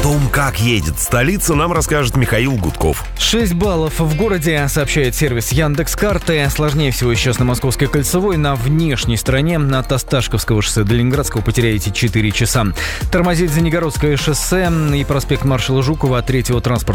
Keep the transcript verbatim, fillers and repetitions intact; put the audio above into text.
том, как едет столица, нам расскажет Михаил Гудков. шесть баллов в городе, сообщает сервис Яндекс.Карты. Сложнее всего сейчас на Московской кольцевой. На внешней стороне от Осташковского шоссе до Ленинградского потеряете четыре часа. Тормозит Звенигородское шоссе и проспект маршала Жукова от третьего транспорта